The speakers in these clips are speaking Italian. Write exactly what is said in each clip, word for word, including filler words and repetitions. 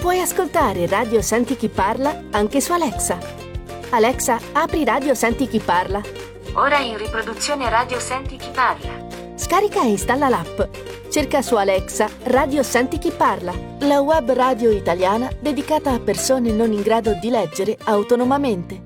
Puoi ascoltare Radio Senti Chi Parla anche su Alexa. Alexa, apri Radio Senti Chi Parla. Ora in riproduzione Radio Senti Chi Parla. Scarica e installa l'app. Cerca su Alexa Radio Senti Chi Parla, la web radio italiana dedicata a persone non in grado di leggere autonomamente.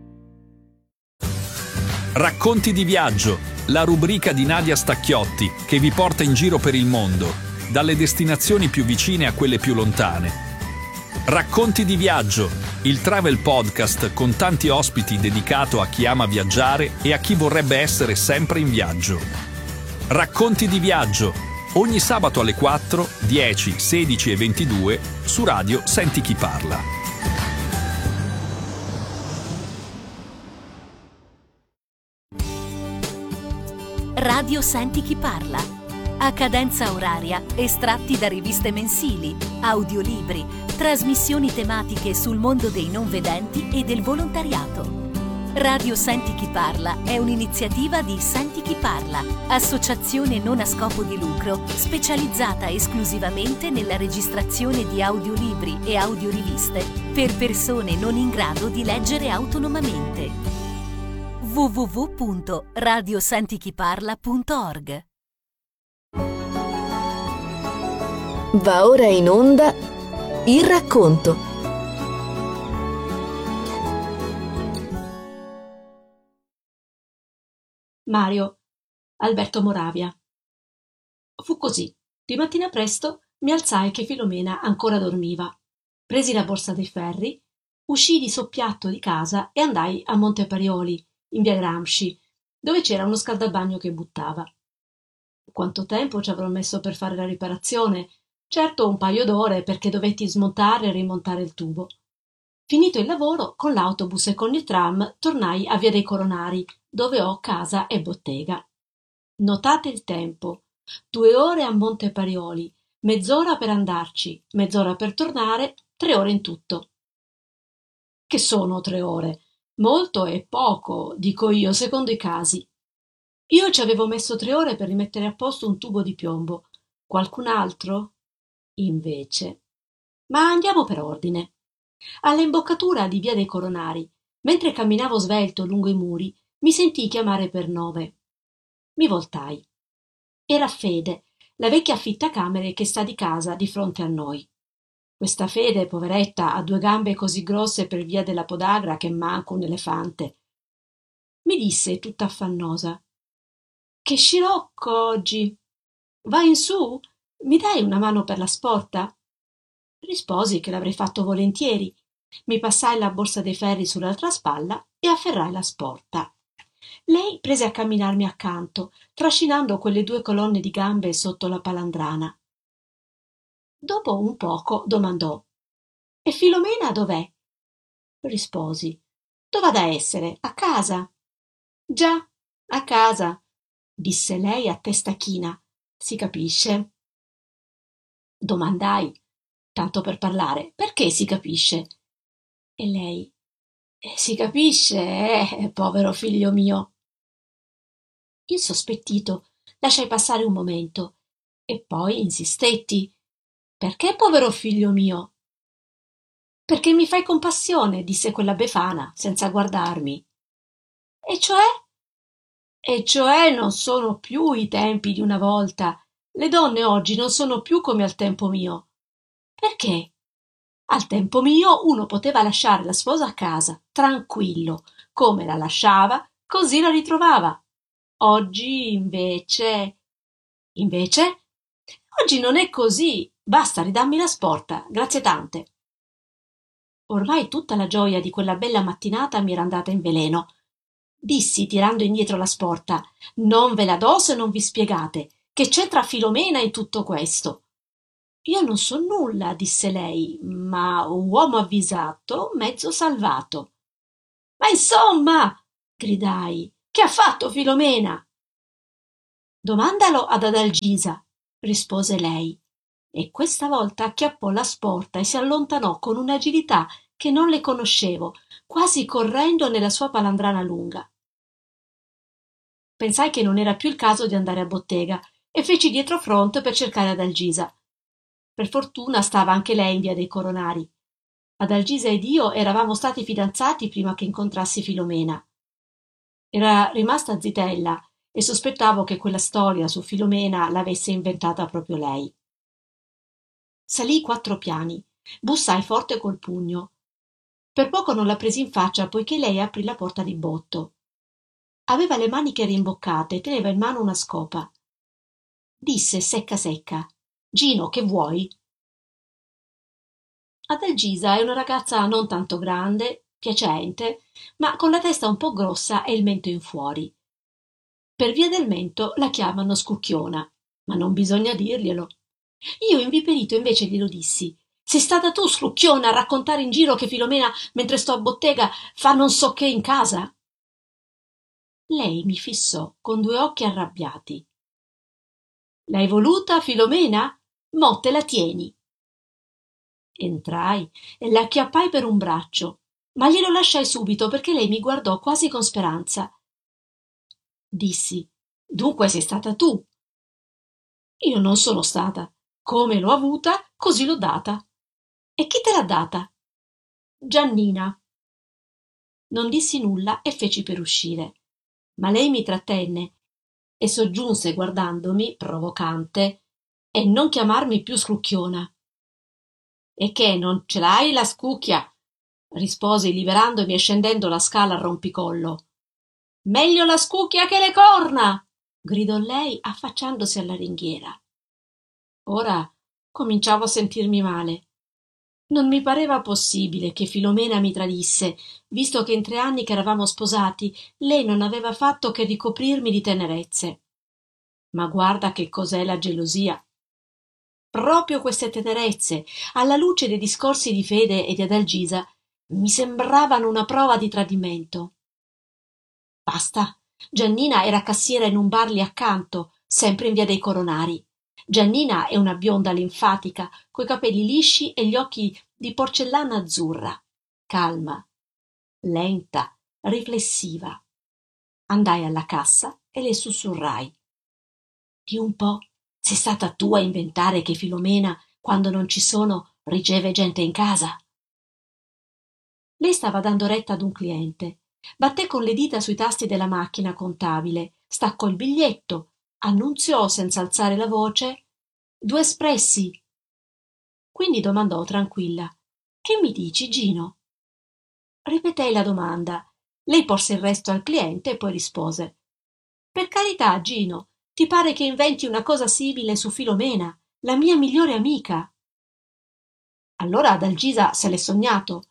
Racconti di viaggio, la rubrica di Nadia Stacchiotti che vi porta in giro per il mondo, dalle destinazioni più vicine a quelle più lontane. Racconti di viaggio, il travel podcast con tanti ospiti dedicato a chi ama viaggiare e a chi vorrebbe essere sempre in viaggio. Racconti di viaggio, ogni sabato alle quattro, dieci, sedici e ventidue su Radio Senti Chi Parla. Radio Senti Chi Parla. A cadenza oraria, estratti da riviste mensili, audiolibri, trasmissioni tematiche sul mondo dei non vedenti e del volontariato. Radio Senti Chi Parla è un'iniziativa di Senti Chi Parla, associazione non a scopo di lucro specializzata esclusivamente nella registrazione di audiolibri e audioriviste per persone non in grado di leggere autonomamente. w w w punto radio senti chi parla punto org. Va ora in onda Il racconto. Mario, Alberto Moravia. Fu così. Di mattina presto mi alzai che Filomena ancora dormiva. Presi la borsa dei ferri, uscii di soppiatto di casa e andai a Monte Parioli, in via Gramsci, dove c'era uno scaldabagno che buttava. Quanto tempo ci avrò messo per fare la riparazione? Certo un paio d'ore, perché dovetti smontare e rimontare il tubo. Finito il lavoro, con l'autobus e con il tram tornai a via dei Coronari, dove ho casa e bottega. Notate il tempo. Due ore a Monte Parioli, mezz'ora per andarci, mezz'ora per tornare, tre ore in tutto. Che sono tre ore? Molto e poco, dico io, secondo i casi. Io ci avevo messo tre ore per rimettere a posto un tubo di piombo. Qualcun altro? Invece. Ma andiamo per ordine. All'imboccatura di via dei Coronari, mentre camminavo svelto lungo i muri, mi sentii chiamare per nome. Mi voltai. Era Fede, la vecchia affittacamere che sta di casa di fronte a noi. Questa Fede, poveretta, ha due gambe così grosse per via della podagra che manca un elefante. Mi disse tutta affannosa: Che scirocco oggi! Vai in su? Mi dai una mano per la sporta? Risposi che l'avrei fatto volentieri. Mi passai la borsa dei ferri sull'altra spalla e afferrai la sporta. Lei prese a camminarmi accanto, trascinando quelle due colonne di gambe sotto la palandrana. Dopo un poco domandò: E Filomena dov'è? Risposi: Dov'ha da essere? A casa. Già, a casa, disse lei a testa china. Si capisce? Domandai, tanto per parlare: perché si capisce? E lei: eh, si capisce, eh, povero figlio mio. Insospettito, lasciai passare un momento e poi insistetti: perché povero figlio mio? Perché mi fai compassione, disse quella befana, senza guardarmi. E cioè? E cioè non sono più i tempi di una volta. Le donne oggi non sono più come al tempo mio. Perché? Al tempo mio uno poteva lasciare la sposa a casa, tranquillo, come la lasciava, così la ritrovava. Oggi invece... Invece? Oggi non è così. Basta, ridammi la sporta, grazie tante. Ormai tutta la gioia di quella bella mattinata mi era andata in veleno. Dissi, tirando indietro la sporta: non ve la do se non vi spiegate. Che c'entra Filomena in tutto questo? Io non so nulla, disse lei, ma uomo avvisato, mezzo salvato. Ma insomma, gridai, che ha fatto Filomena? Domandalo ad Adalgisa, rispose lei, e questa volta acchiappò la sporta e si allontanò con un'agilità che non le conoscevo, quasi correndo nella sua palandrana lunga. Pensai che non era più il caso di andare a bottega e feci dietro front per cercare Adalgisa. Per fortuna stava anche lei in via dei Coronari. Adalgisa ed io eravamo stati fidanzati prima che incontrassi Filomena. Era rimasta zitella e sospettavo che quella storia su Filomena l'avesse inventata proprio lei. Salii quattro piani, bussai forte col pugno. Per poco non la presi in faccia poiché lei aprì la porta di botto. Aveva le maniche rimboccate e teneva in mano una scopa. Disse secca secca: «Gino, che vuoi?» Adalgisa è una ragazza non tanto grande, piacente, ma con la testa un po' grossa e il mento in fuori. Per via del mento la chiamano Scucchiona, ma non bisogna dirglielo. Io inviperito invece glielo dissi: «Sei stata tu, Scucchiona, a raccontare in giro che Filomena, mentre sto a bottega, fa non so che in casa?» Lei mi fissò con due occhi arrabbiati. «L'hai voluta, Filomena? Mo te la tieni!» Entrai e la acchiappai per un braccio, ma glielo lasciai subito perché lei mi guardò quasi con speranza. Dissi: «Dunque sei stata tu?» «Io non sono stata. Come l'ho avuta, così l'ho data». «E chi te l'ha data?» «Giannina». Non dissi nulla e feci per uscire, ma lei mi trattenne e soggiunse guardandomi, provocante: «E non chiamarmi più Scrucchiona». «E che, non ce l'hai la scucchia?» risposi liberandomi e scendendo la scala a rompicollo. «Meglio la scucchia che le corna!» gridò lei affacciandosi alla ringhiera. Ora cominciavo a sentirmi male. Non mi pareva possibile che Filomena mi tradisse, visto che in tre anni che eravamo sposati lei non aveva fatto che ricoprirmi di tenerezze. Ma guarda che cos'è la gelosia. Proprio queste tenerezze, alla luce dei discorsi di Fede e di Adalgisa, mi sembravano una prova di tradimento. Basta. Giannina era cassiera in un bar lì accanto, sempre in via dei Coronari. Giannina è una bionda linfatica, coi capelli lisci e gli occhi di porcellana azzurra, calma, lenta, riflessiva. Andai alla cassa e le sussurrai: «Di un po', sei stata tu a inventare che Filomena, quando non ci sono, riceve gente in casa?» Lei stava dando retta ad un cliente. Batté con le dita sui tasti della macchina contabile, staccò il biglietto, annunziò senza alzare la voce: «Due espressi». Quindi domandò tranquilla: «Che mi dici, Gino?» Ripetei la domanda. Lei porse il resto al cliente e poi rispose: «Per carità, Gino, ti pare che inventi una cosa simile su Filomena, la mia migliore amica?» Allora Adalgisa se l'è sognato.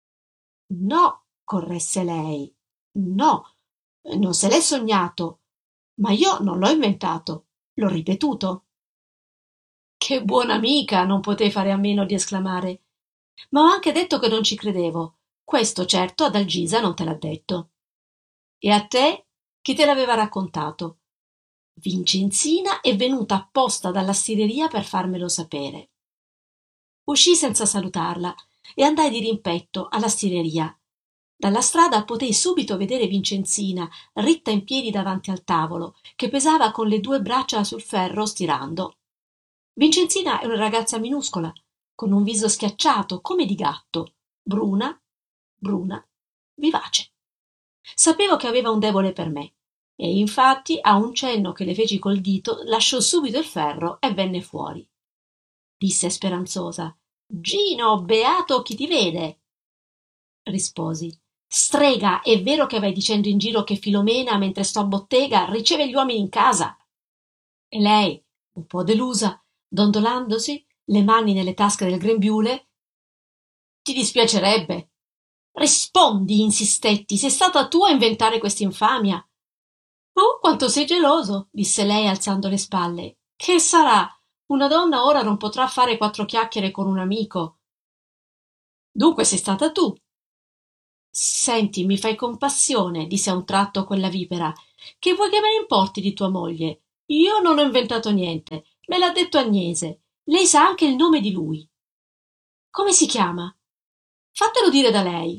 «No», corresse lei, «no, non se l'è sognato, ma io non l'ho inventato, l'ho ripetuto». «Che buona amica!» non potei fare a meno di esclamare. «Ma ho anche detto che non ci credevo. Questo certo Adalgisa non te l'ha detto». «E a te? Chi te l'aveva raccontato?» «Vincenzina è venuta apposta dalla stireria per farmelo sapere». Uscii senza salutarla e andai di rimpetto alla stireria. Dalla strada potei subito vedere Vincenzina ritta in piedi davanti al tavolo, che pesava con le due braccia sul ferro stirando. Vincenzina è una ragazza minuscola, con un viso schiacciato come di gatto, bruna, bruna, vivace. Sapevo che aveva un debole per me, e infatti a un cenno che le feci col dito lasciò subito il ferro e venne fuori. Disse speranzosa: «Gino, beato chi ti vede!» Risposi: «Strega, è vero che vai dicendo in giro che Filomena, mentre sto a bottega, riceve gli uomini in casa?» E lei, un po' delusa, dondolandosi, le mani nelle tasche del grembiule: «Ti dispiacerebbe?» «Rispondi», insistetti, «sei stata tu a inventare quest'infamia». «Oh, quanto sei geloso», disse lei alzando le spalle. «Che sarà? Una donna ora non potrà fare quattro chiacchiere con un amico». «Dunque sei stata tu». «Senti, mi fai compassione», disse a un tratto quella vipera. «Che vuoi che me ne importi di tua moglie? Io non ho inventato niente, me l'ha detto Agnese. Lei sa anche il nome di lui». «Come si chiama?» «Fatelo dire da lei».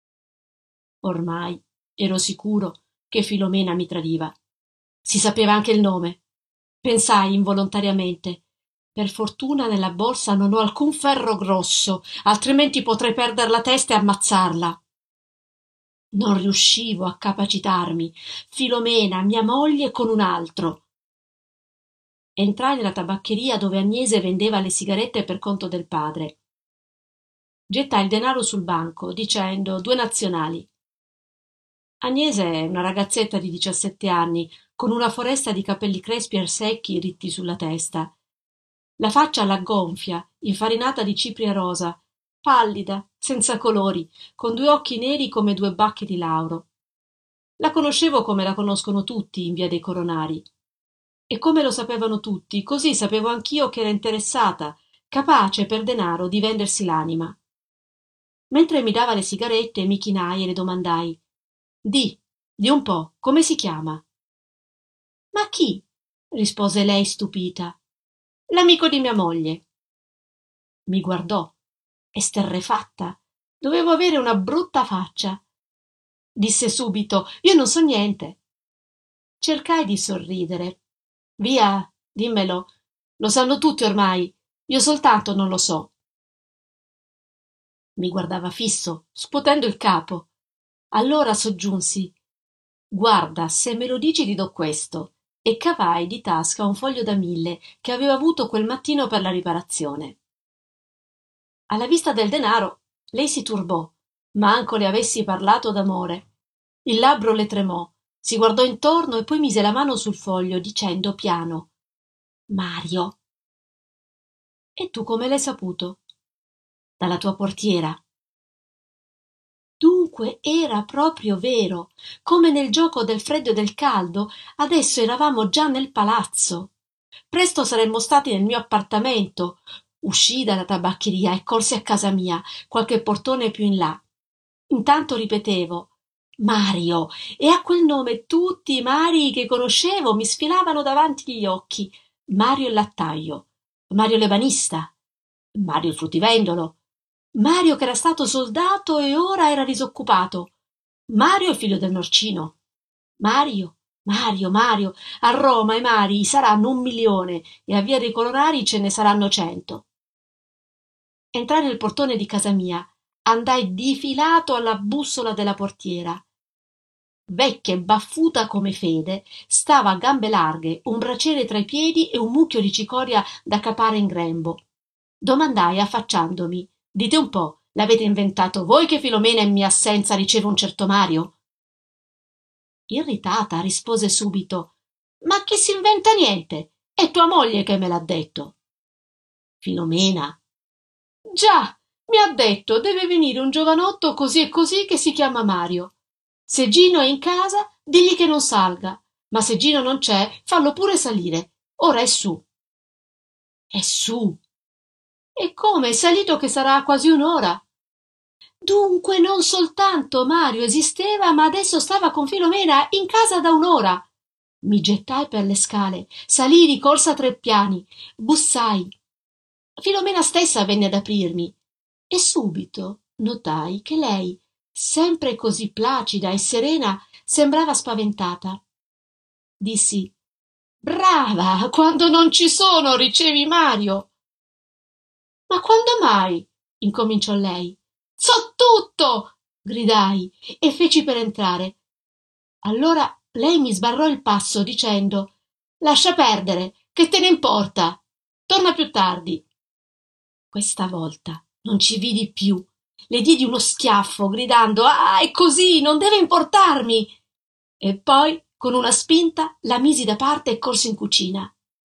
Ormai ero sicuro che Filomena mi tradiva. Si sapeva anche il nome. Pensai involontariamente: Per fortuna nella borsa non ho alcun ferro grosso, altrimenti potrei perdere la testa e ammazzarla. Non riuscivo a capacitarmi. Filomena, mia moglie, con un altro. Entrai nella tabaccheria dove Agnese vendeva le sigarette per conto del padre. Gettai il denaro sul banco, dicendo due nazionali. Agnese è una ragazzetta di diciassette anni, con una foresta di capelli crespi e secchi ritti sulla testa. La faccia alla gonfia, infarinata di cipria rosa, pallida, senza colori, con due occhi neri come due bacche di lauro. La conoscevo come la conoscono tutti in via dei Coronari. E come lo sapevano tutti, così sapevo anch'io che era interessata, capace per denaro di vendersi l'anima. Mentre mi dava le sigarette, mi chinai e le domandai: Di, di un po', come si chiama? Ma chi? Rispose lei stupita. L'amico di mia moglie. Mi guardò, esterrefatta. Dovevo avere una brutta faccia. Disse subito: Io non so niente. Cercai di sorridere. Via, dimmelo. Lo sanno tutti ormai. Io soltanto non lo so. Mi guardava fisso, scuotendo il capo. Allora soggiunsi: Guarda, se me lo dici ti do questo. E cavai di tasca un foglio da mille che avevo avuto quel mattino per la riparazione. Alla vista del denaro lei si turbò, ma anco le avessi parlato d'amore. Il labbro le tremò, si guardò intorno e poi mise la mano sul foglio dicendo piano: Mario. E tu come l'hai saputo? Dalla tua portiera. Dunque era proprio vero, come nel gioco del freddo e del caldo, adesso eravamo già nel palazzo. Presto saremmo stati nel mio appartamento. Uscii dalla tabaccheria e corsi a casa mia, qualche portone più in là. Intanto ripetevo: Mario, e a quel nome tutti i Marii che conoscevo mi sfilavano davanti gli occhi. Mario il lattaio, Mario l'ebanista, Mario il fruttivendolo, Mario che era stato soldato e ora era disoccupato, Mario il figlio del Norcino. Mario, Mario, Mario, a Roma i Marii saranno un milione e a via dei Coronari ce ne saranno cento. Entrai nel portone di casa mia, andai difilato alla bussola della portiera. Vecchia e baffuta come Fede, stava a gambe larghe, un braciere tra i piedi e un mucchio di cicoria da capare in grembo. Domandai affacciandomi: Dite un po', l'avete inventato voi che Filomena in mia assenza riceve un certo Mario? Irritata rispose subito: Ma chi si inventa niente? È tua moglie che me l'ha detto. Filomena. Già, mi ha detto deve venire un giovanotto così e così che si chiama Mario. Se Gino è in casa, digli che non salga, ma se Gino non c'è, fallo pure salire. Ora è su. È su. E come? È salito che sarà quasi un'ora. Dunque non soltanto Mario esisteva, ma adesso stava con Filomena in casa da un'ora. Mi gettai per le scale, salii di corsa tre piani, bussai. Filomena stessa venne ad aprirmi e subito notai che lei, sempre così placida e serena, sembrava spaventata. Dissi: Brava, quando non ci sono ricevi Mario. Ma quando mai? Incominciò lei. So tutto! Gridai e feci per entrare. Allora lei mi sbarrò il passo dicendo: Lascia perdere, che te ne importa? Torna più tardi. Questa volta non ci vidi più. Le diedi uno schiaffo, gridando: Ah, è così, non deve importarmi! E poi, con una spinta, la misi da parte e corsi in cucina.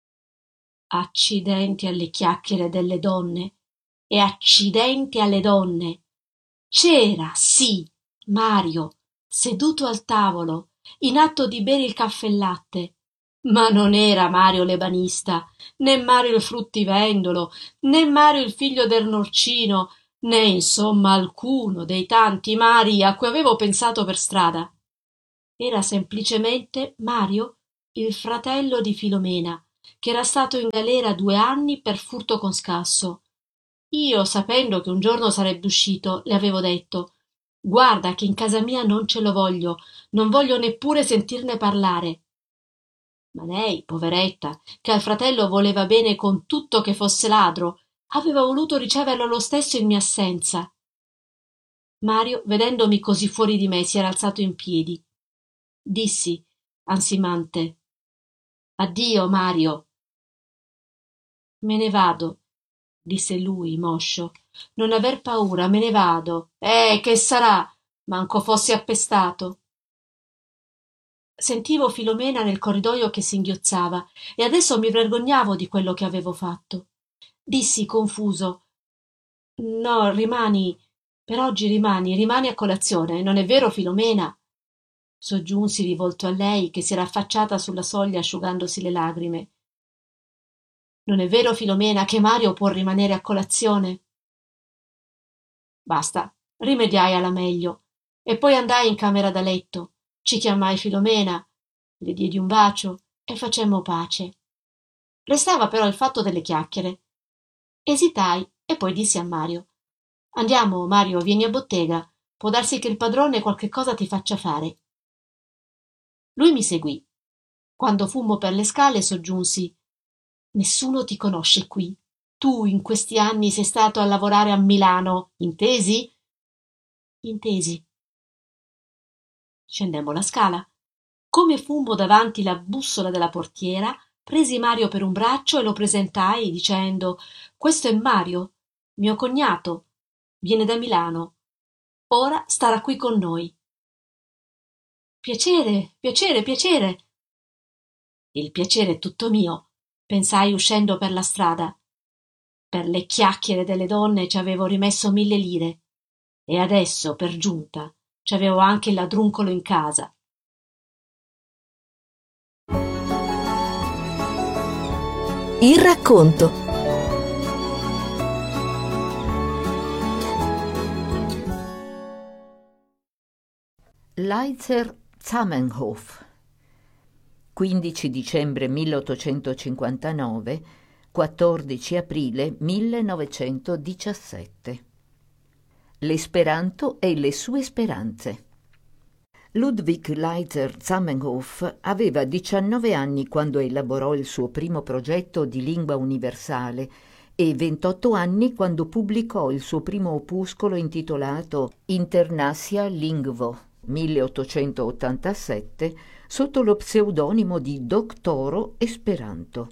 Accidenti alle chiacchiere delle donne e accidenti alle donne. C'era, sì, Mario, seduto al tavolo, in atto di bere il caffè e latte. Ma non era Mario l'ebanista, né Mario il fruttivendolo, né Mario il figlio del Norcino, né insomma alcuno dei tanti Marii a cui avevo pensato per strada. Era semplicemente Mario, il fratello di Filomena, che era stato in galera due anni per furto con scasso. Io, sapendo che un giorno sarebbe uscito, le avevo detto: Guarda che in casa mia non ce lo voglio, non voglio neppure sentirne parlare. Ma lei, poveretta, che al fratello voleva bene con tutto che fosse ladro, aveva voluto riceverlo lo stesso in mia assenza. Mario, vedendomi così fuori di me, si era alzato in piedi. Dissi, ansimante: addio, Mario. Me ne vado, disse lui, moscio. Non aver paura, me ne vado. Eh, che sarà? Manco fossi appestato. Sentivo Filomena nel corridoio che singhiozzava e adesso mi vergognavo di quello che avevo fatto. Dissi confuso: no, rimani, per oggi rimani, rimani a colazione, non è vero, Filomena? Soggiunsi rivolto a lei che si era affacciata sulla soglia asciugandosi le lagrime. Non è vero, Filomena, che Mario può rimanere a colazione? Basta, rimediai alla meglio e poi andai in camera da letto. Ci chiamai Filomena, le diedi un bacio e facemmo pace. Restava però il fatto delle chiacchiere. Esitai e poi dissi a Mario: andiamo, Mario, vieni a bottega, può darsi che il padrone qualche cosa ti faccia fare. Lui mi seguì. Quando fummo per le scale soggiunsi: nessuno ti conosce qui. Tu in questi anni sei stato a lavorare a Milano, intesi? Intesi. Scendemmo la scala. Come fummo davanti la bussola della portiera, presi Mario per un braccio e lo presentai dicendo: questo è Mario, mio cognato, viene da Milano. Ora starà qui con noi. Piacere, piacere, piacere. Il piacere è tutto mio, pensai uscendo per la strada. Per le chiacchiere delle donne ci avevo rimesso mille lire e adesso, per giunta, ci avevo anche il ladruncolo in casa. Il racconto. Leitzer Zamenhof, quindici dicembre milleottocentocinquantanove, quattordici aprile millenovecentodiciassette. L'esperanto e le sue speranze. Ludwig Leitzer Zamenhof aveva diciannove anni quando elaborò il suo primo progetto di lingua universale e ventotto anni quando pubblicò il suo primo opuscolo intitolato Internasia Lingvo, milleottocentottantasette, sotto lo pseudonimo di Doctoro Esperanto.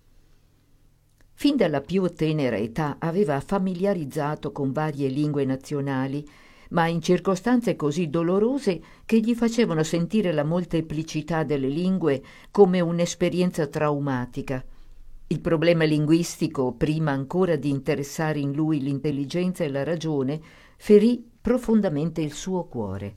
Fin dalla più tenera età aveva familiarizzato con varie lingue nazionali, ma in circostanze così dolorose che gli facevano sentire la molteplicità delle lingue come un'esperienza traumatica. Il problema linguistico, prima ancora di interessare in lui l'intelligenza e la ragione, ferì profondamente il suo cuore.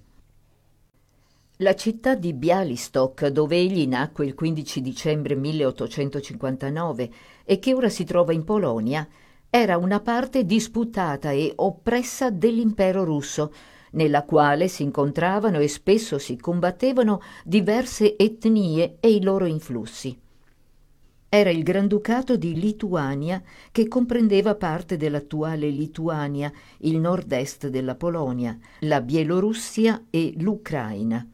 La città di Bialystok, dove egli nacque il quindici dicembre milleottocentocinquantanove e che ora si trova in Polonia, era una parte disputata e oppressa dell'impero russo, nella quale si incontravano e spesso si combattevano diverse etnie e i loro influssi. Era il Granducato di Lituania, che comprendeva parte dell'attuale Lituania, il nord-est della Polonia, la Bielorussia e l'Ucraina.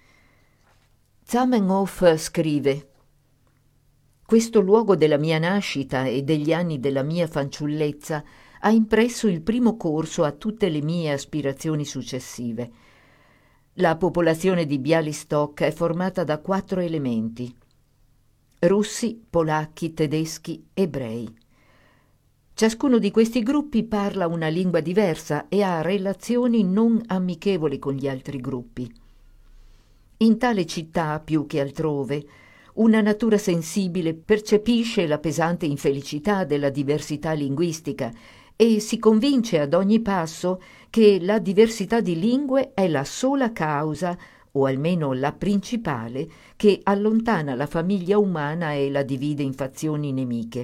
Zamenhof scrive: questo luogo della mia nascita e degli anni della mia fanciullezza ha impresso il primo corso a tutte le mie aspirazioni successive. La popolazione di Bialystok è formata da quattro elementi: russi, polacchi, tedeschi, ebrei. Ciascuno di questi gruppi parla una lingua diversa e ha relazioni non amichevoli con gli altri gruppi. In tale città, più che altrove, una natura sensibile percepisce la pesante infelicità della diversità linguistica e si convince ad ogni passo che la diversità di lingue è la sola causa, o almeno la principale, che allontana la famiglia umana e la divide in fazioni nemiche.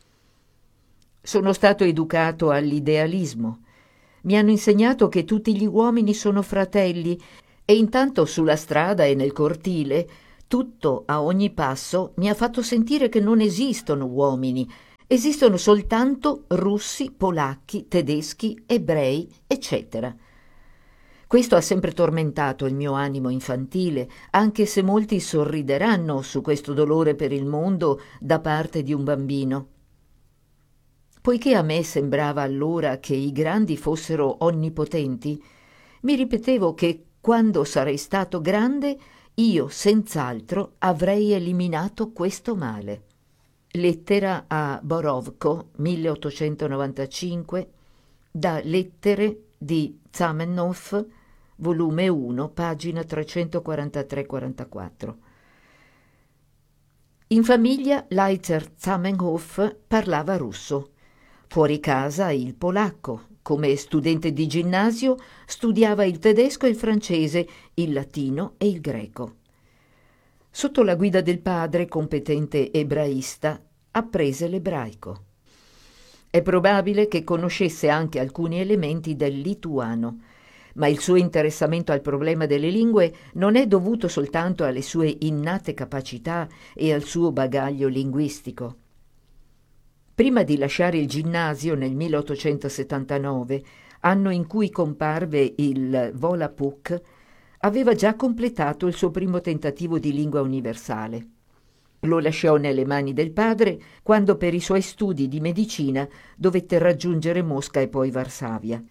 Sono stato educato all'idealismo. Mi hanno insegnato che tutti gli uomini sono fratelli e intanto sulla strada e nel cortile tutto a ogni passo mi ha fatto sentire che non esistono uomini, esistono soltanto russi, polacchi, tedeschi, ebrei, eccetera. Questo ha sempre tormentato il mio animo infantile, anche se molti sorrideranno su questo dolore per il mondo da parte di un bambino. Poiché a me sembrava allora che i grandi fossero onnipotenti, mi ripetevo che quando sarei stato grande io senz'altro avrei eliminato questo male. Lettera a Borovko, milleottocentonovantacinque, da Lettere di Zamenhof, volume uno, pagina trecentoquarantatré quarantaquattro. In famiglia Leitzer Zamenhof parlava russo, fuori casa il polacco. Come studente di ginnasio studiava il tedesco e il francese, il latino e il greco. Sotto la guida del padre, competente ebraista, apprese l'ebraico. È probabile che conoscesse anche alcuni elementi del lituano, ma il suo interessamento al problema delle lingue non è dovuto soltanto alle sue innate capacità e al suo bagaglio linguistico. Prima di lasciare il ginnasio nel milleottocentosettantanove, anno in cui comparve il Volapük, aveva già completato il suo primo tentativo di lingua universale. Lo lasciò nelle mani del padre quando per i suoi studi di medicina dovette raggiungere Mosca e poi Varsavia.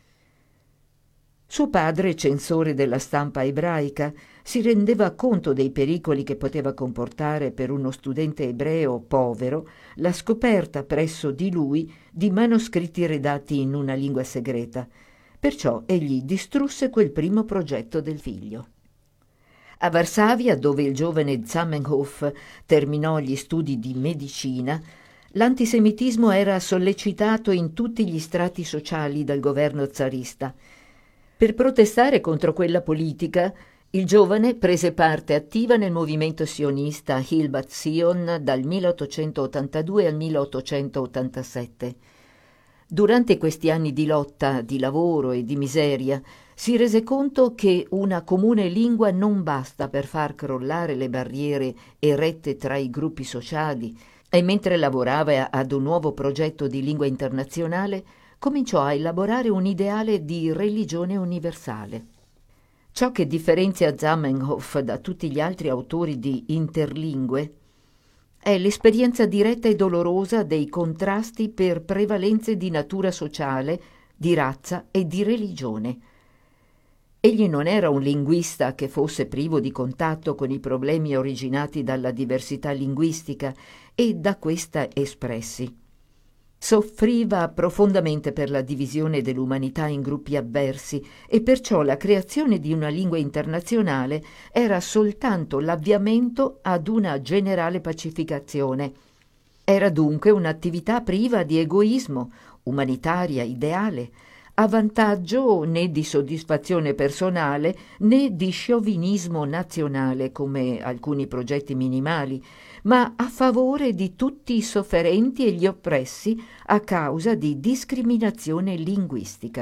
Suo padre, censore della stampa ebraica, si rendeva conto dei pericoli che poteva comportare per uno studente ebreo povero la scoperta presso di lui di manoscritti redatti in una lingua segreta. Perciò egli distrusse quel primo progetto del figlio. A Varsavia, dove il giovane Zamenhof terminò gli studi di medicina, l'antisemitismo era sollecitato in tutti gli strati sociali dal governo zarista. Per protestare contro quella politica, il giovane prese parte attiva nel movimento sionista Hilbat Zion dal milleottocentottantadue al milleottocentottantasette. Durante questi anni di lotta, di lavoro e di miseria, si rese conto che una comune lingua non basta per far crollare le barriere erette tra i gruppi sociali, e mentre lavorava ad un nuovo progetto di lingua internazionale, cominciò a elaborare un ideale di religione universale. Ciò che differenzia Zamenhof da tutti gli altri autori di interlingue è l'esperienza diretta e dolorosa dei contrasti per prevalenze di natura sociale, di razza e di religione. Egli non era un linguista che fosse privo di contatto con i problemi originati dalla diversità linguistica e da questa espressi. Soffriva profondamente per la divisione dell'umanità in gruppi avversi e perciò la creazione di una lingua internazionale era soltanto l'avviamento ad una generale pacificazione. Era dunque un'attività priva di egoismo, umanitaria, ideale, a vantaggio né di soddisfazione personale né di sciovinismo nazionale come alcuni progetti minimali, ma a favore di tutti i sofferenti e gli oppressi a causa di discriminazione linguistica.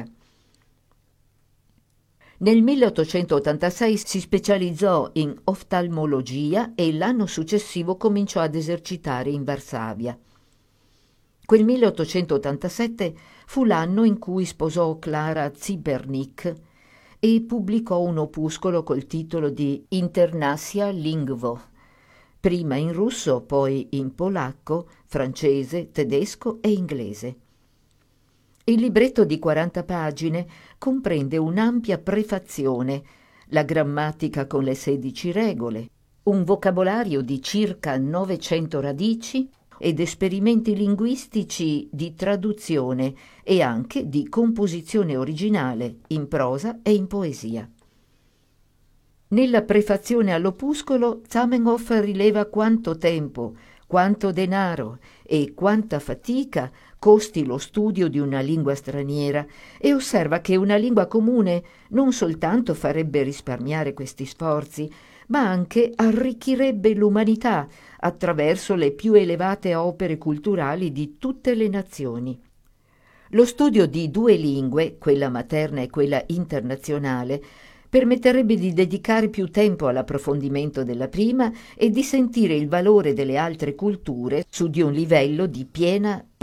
Nel milleottocentottantasei si specializzò in oftalmologia e l'anno successivo cominciò ad esercitare in Varsavia. Quel milleottocentottantasette fu l'anno in cui sposò Clara Zibernik e pubblicò un opuscolo col titolo di Internasia Lingvo, prima in russo, poi in polacco, francese, tedesco e inglese. Il libretto di quaranta pagine comprende un'ampia prefazione, la grammatica con le sedici regole, un vocabolario di circa novecento radici ed esperimenti linguistici di traduzione e anche di composizione originale in prosa e in poesia. Nella prefazione all'opuscolo Zamenhof rileva quanto tempo, quanto denaro e quanta fatica costi lo studio di una lingua straniera e osserva che una lingua comune non soltanto farebbe risparmiare questi sforzi, ma anche arricchirebbe l'umanità attraverso le più elevate opere culturali di tutte le nazioni. Lo studio di due lingue, quella materna e quella internazionale, permetterebbe di dedicare più tempo all'approfondimento della prima e di sentire il valore delle altre culture su di un livello di piena